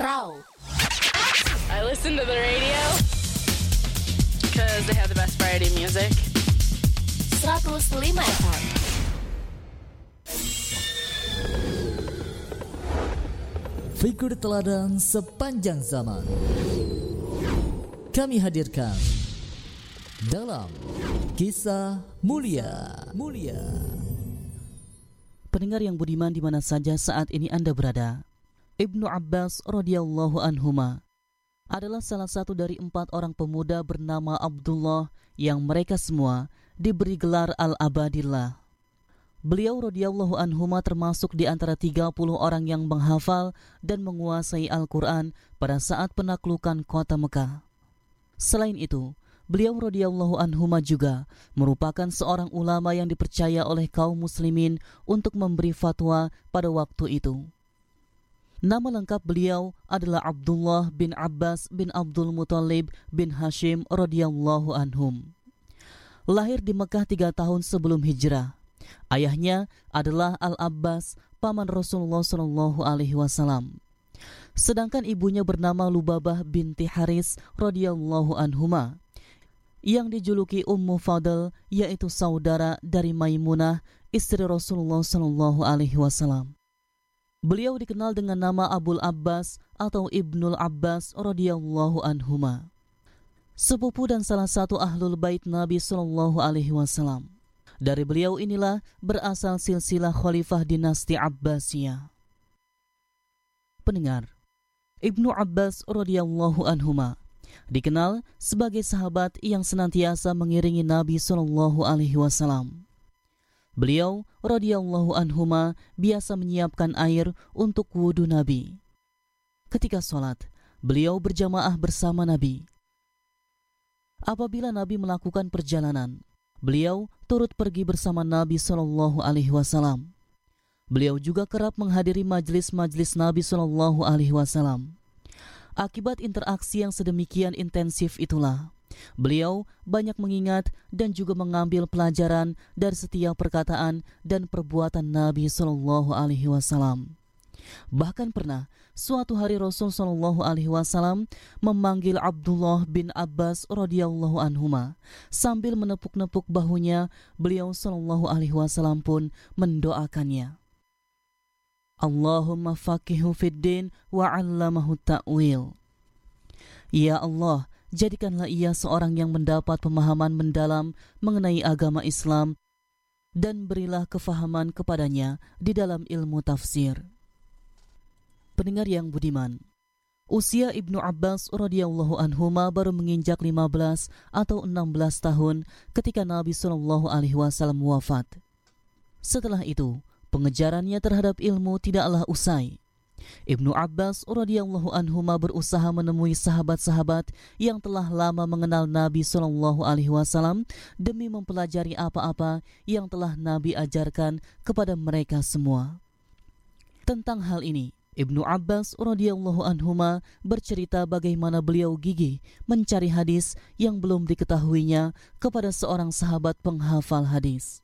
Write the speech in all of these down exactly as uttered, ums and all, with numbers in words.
Raw. I listen to the radio because they have the best variety music. seratus lima F M. Figur teladan sepanjang zaman kami hadirkan dalam Kisah Mulia. Mulia. Pendengar yang budiman di mana saja saat ini Anda berada, Ibnu Abbas radhiyallahu anhuma adalah salah satu dari empat orang pemuda bernama Abdullah yang mereka semua diberi gelar Al-Abadillah. Beliau radhiyallahu anhuma termasuk di antara tiga puluh orang yang menghafal dan menguasai Al-Quran pada saat penaklukan kota Mekah. Selain itu, beliau radhiyallahu anhuma juga merupakan seorang ulama yang dipercaya oleh kaum muslimin untuk memberi fatwa pada waktu itu. Nama lengkap beliau adalah Abdullah bin Abbas bin Abdul Muthalib bin Hashim radhiyallahu anhum. Lahir di Mekah tiga tahun sebelum hijrah. Ayahnya adalah Al-Abbas, paman Rasulullah shallallahu alaihi wasallam. Sedangkan ibunya bernama Lubabah binti Haris radhiyallahu anhuma, yang dijuluki Ummu Fadl, yaitu saudara dari Maimunah, istri Rasulullah shallallahu alaihi wasallam. Beliau dikenal dengan nama Abul Abbas atau Ibnul Abbas radhiyallahu anhuma, sepupu dan salah satu ahlul bait Nabi shallallahu alaihi wasallam. Dari beliau inilah berasal silsilah khalifah dinasti Abbasiyah. Pendengar, Ibnu Abbas radhiyallahu anhuma dikenal sebagai sahabat yang senantiasa mengiringi Nabi shallallahu alaihi wasallam. Beliau radhiyallahu anhuma biasa menyiapkan air untuk wudu Nabi. Ketika sholat, beliau berjamaah bersama Nabi. Apabila Nabi melakukan perjalanan, beliau turut pergi bersama Nabi shallallahu alaihi wasallam. Beliau juga kerap menghadiri majlis-majlis Nabi shallallahu alaihi wasallam. Akibat interaksi yang sedemikian intensif itulah, beliau banyak mengingat dan juga mengambil pelajaran dari setiap perkataan dan perbuatan Nabi shallallahu alaihi wasallam. Bahkan pernah suatu hari Rasul shallallahu alaihi wasallam memanggil Abdullah bin Abbas radhiyallahu anhuma sambil menepuk-nepuk bahunya. Beliau shallallahu alaihi wasallam pun mendoakannya, Allahumma faqihu fid din wa 'allamahu ta'wil. Ya Allah, jadikanlah ia seorang yang mendapat pemahaman mendalam mengenai agama Islam dan berilah kefahaman kepadanya di dalam ilmu tafsir. Pendengar yang budiman, usia Ibnu Abbas radhiyallahu anhuma baru menginjak lima belas atau enam belas tahun ketika Nabi sallallahu alaihi wasallam wafat. Setelah itu, pengejarannya terhadap ilmu tidaklah usai. Ibnu Abbas radhiyallahu anhuma berusaha menemui sahabat-sahabat yang telah lama mengenal Nabi sallallahu alaihi wasallam demi mempelajari apa-apa yang telah Nabi ajarkan kepada mereka semua. Tentang hal ini, Ibnu Abbas radhiyallahu anhuma bercerita bagaimana beliau gigih mencari hadis yang belum diketahuinya kepada seorang sahabat penghafal hadis,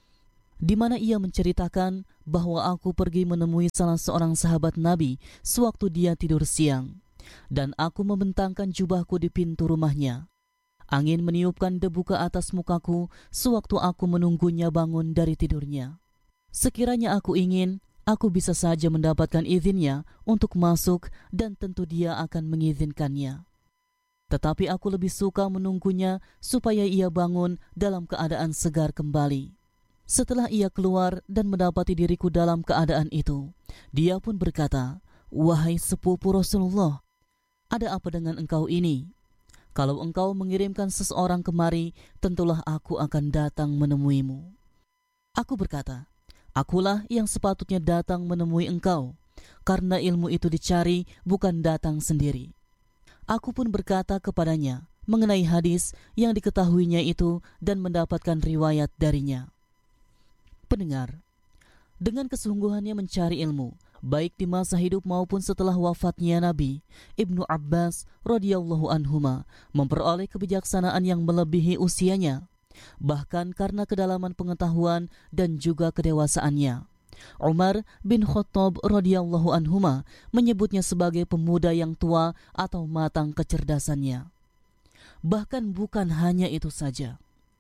di mana ia menceritakan bahwa aku pergi menemui salah seorang sahabat Nabi sewaktu dia tidur siang, dan aku membentangkan jubahku di pintu rumahnya. Angin meniupkan debu ke atas mukaku sewaktu aku menunggunya bangun dari tidurnya. Sekiranya aku ingin, aku bisa saja mendapatkan izinnya untuk masuk dan tentu dia akan mengizinkannya. Tetapi aku lebih suka menunggunya supaya ia bangun dalam keadaan segar kembali. Setelah ia keluar dan mendapati diriku dalam keadaan itu, dia pun berkata, "Wahai sepupu Rasulullah, ada apa dengan engkau ini? Kalau engkau mengirimkan seseorang kemari, tentulah aku akan datang menemuimu." Aku berkata, "Akulah yang sepatutnya datang menemui engkau, karena ilmu itu dicari, bukan datang sendiri." Aku pun berkata kepadanya mengenai hadis yang diketahuinya itu dan mendapatkan riwayat darinya. Pendengar, dengan kesungguhannya mencari ilmu, baik di masa hidup maupun setelah wafatnya Nabi, Ibnu Abbas radhiyallahu anhuma memperoleh kebijaksanaan yang melebihi usianya. Bahkan karena kedalaman pengetahuan dan juga kedewasaannya, Umar bin Khattab radhiyallahu anhuma menyebutnya sebagai pemuda yang tua atau matang kecerdasannya. Bahkan bukan hanya itu saja.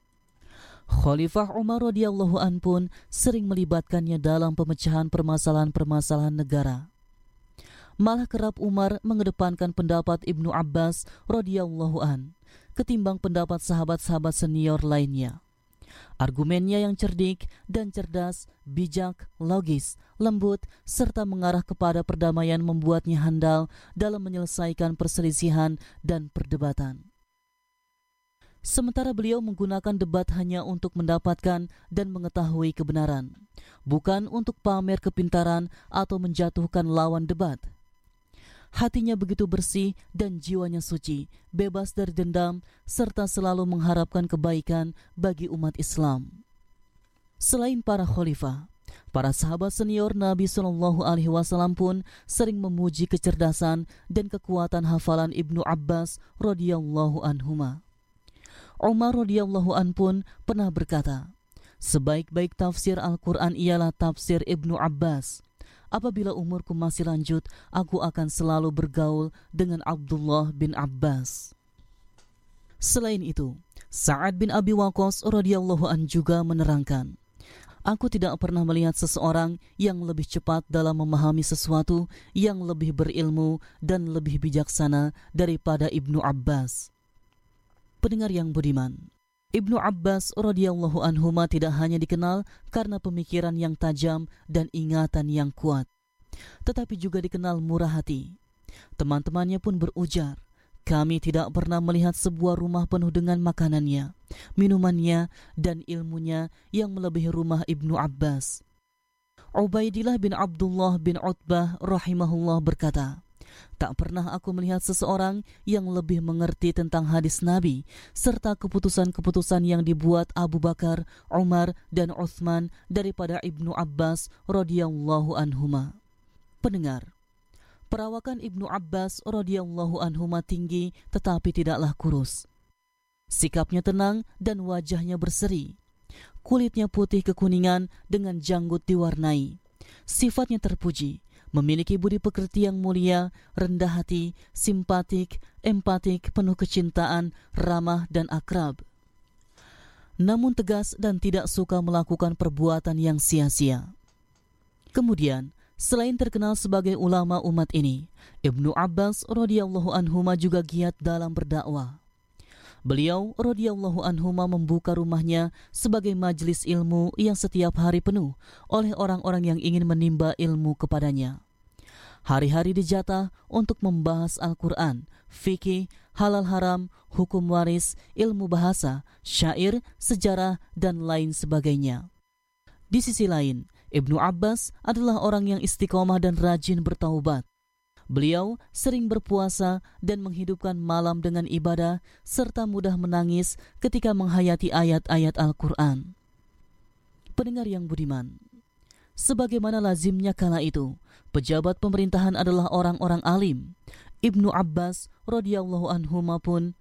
Khalifah Umar radhiyallahu an pun sering melibatkannya dalam pemecahan permasalahan-permasalahan negara. Malah kerap Umar mengedepankan pendapat Ibnu Abbas radhiyallahu an ketimbang pendapat sahabat-sahabat senior lainnya. Argumennya yang cerdik dan cerdas, bijak, logis, lembut, serta mengarah kepada perdamaian membuatnya handal dalam menyelesaikan perselisihan dan perdebatan. Sementara beliau menggunakan debat hanya untuk mendapatkan dan mengetahui kebenaran, bukan untuk pamer kepintaran atau menjatuhkan lawan debat. Hatinya begitu bersih dan jiwanya suci, bebas dari dendam, serta selalu mengharapkan kebaikan bagi umat Islam. Selain para khalifah, para sahabat senior Nabi Shallallahu Alaihi Wasallam pun sering memuji kecerdasan dan kekuatan hafalan Ibnu Abbas radhiyallahu anhuma. Umar radhiyallahu an pun pernah berkata, sebaik-baik tafsir Al-Quran ialah tafsir Ibnu Abbas. Apabila umurku masih lanjut, aku akan selalu bergaul dengan Abdullah bin Abbas. Selain itu, Sa'ad bin Abi Waqqas radhiyallahu an juga menerangkan, aku tidak pernah melihat seseorang yang lebih cepat dalam memahami sesuatu, yang lebih berilmu dan lebih bijaksana daripada Ibnu Abbas. Pendengar yang budiman, Ibnu Abbas radhiyallahu anhuma tidak hanya dikenal karena pemikiran yang tajam dan ingatan yang kuat, tetapi juga dikenal murah hati. Teman-temannya pun berujar, kami tidak pernah melihat sebuah rumah penuh dengan makanannya, minumannya, dan ilmunya yang melebihi rumah Ibnu Abbas. Ubaidillah bin Abdullah bin Utbah rahimahullah berkata, tak pernah aku melihat seseorang yang lebih mengerti tentang hadis Nabi serta keputusan-keputusan yang dibuat Abu Bakar, Umar, dan Utsman daripada Ibnu Abbas radhiyallahu anhuma. Pendengar, perawakan Ibnu Abbas radhiyallahu anhuma tinggi tetapi tidaklah kurus. Sikapnya tenang dan wajahnya berseri. Kulitnya putih kekuningan dengan janggut diwarnai. Sifatnya terpuji, memiliki budi pekerti yang mulia, rendah hati, simpatik, empatik, penuh kecintaan, ramah dan akrab. Namun tegas dan tidak suka melakukan perbuatan yang sia-sia. Kemudian, selain terkenal sebagai ulama umat ini, Ibnu Abbas radhiyallahu anhuma juga giat dalam berdakwah. Beliau radhiyallahu anhuma membuka rumahnya sebagai majelis ilmu yang setiap hari penuh oleh orang-orang yang ingin menimba ilmu kepadanya. Hari-hari dijatah untuk membahas Al-Quran, fikih, halal haram, hukum waris, ilmu bahasa, syair, sejarah, dan lain sebagainya. Di sisi lain, Ibnu Abbas adalah orang yang istiqomah dan rajin bertaubat. Beliau sering berpuasa dan menghidupkan malam dengan ibadah serta mudah menangis ketika menghayati ayat-ayat Al-Quran. Pendengar yang budiman, sebagaimana lazimnya kala itu, pejabat pemerintahan adalah orang-orang alim. Ibnu Abbas radhiyallahu anhuma pun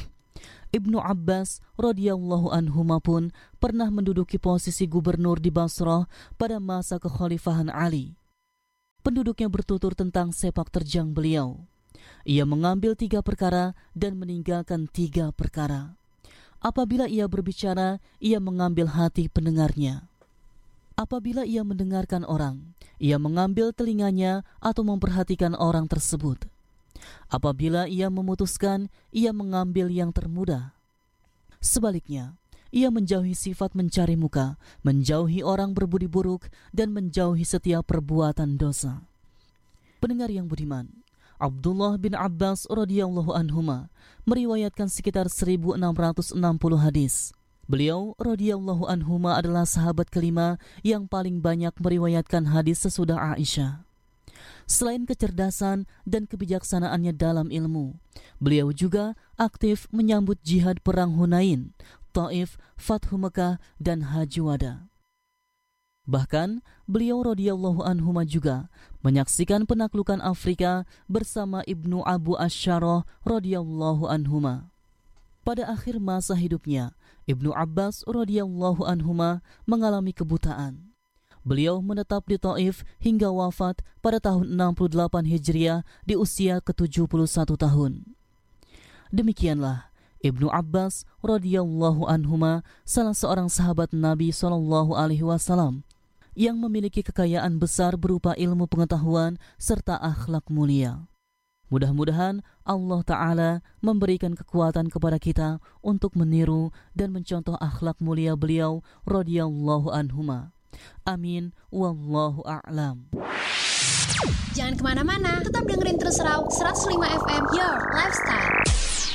Ibnu Abbas radhiyallahu anhuma pun pernah menduduki posisi gubernur di Basrah pada masa kekhalifahan Ali. Penduduknya bertutur tentang sepak terjang beliau. Ia mengambil tiga perkara dan meninggalkan tiga perkara. Apabila ia berbicara, ia mengambil hati pendengarnya. Apabila ia mendengarkan orang, ia mengambil telinganya atau memperhatikan orang tersebut. Apabila ia memutuskan, ia mengambil yang termudah. Sebaliknya, ia menjauhi sifat mencari muka, menjauhi orang berbudi buruk, dan menjauhi setiap perbuatan dosa. Pendengar yang budiman, Abdullah bin Abbas radhiyallahu anhuma meriwayatkan sekitar seribu enam ratus enam puluh hadis. Beliau radhiyallahu anhuma adalah sahabat kelima yang paling banyak meriwayatkan hadis sesudah Aisyah. Selain kecerdasan dan kebijaksanaannya dalam ilmu, beliau juga aktif menyambut jihad perang Hunain, Taif, Fathu Mekah, dan Haji Wada. Bahkan, beliau radhiyallahu anhuma juga menyaksikan penaklukan Afrika bersama Ibnu Abu Asyarah radhiyallahu anhuma. Pada akhir masa hidupnya, Ibnu Abbas radhiyallahu anhuma mengalami kebutaan. Beliau menetap di Taif hingga wafat pada tahun enam puluh delapan Hijriah di usia ke tujuh puluh satu tahun. Demikianlah Ibnu Abbas radhiyallahu anhuma, salah seorang sahabat Nabi shallallahu alaihi wasallam yang memiliki kekayaan besar berupa ilmu pengetahuan serta akhlak mulia. Mudah-mudahan Allah Ta'ala memberikan kekuatan kepada kita untuk meniru dan mencontoh akhlak mulia beliau radhiyallahu anhuma. Amin. Wallahu a'lam. Jangan kemana-mana, tetap dengerin terus Raw seratus lima F M Your Lifestyle.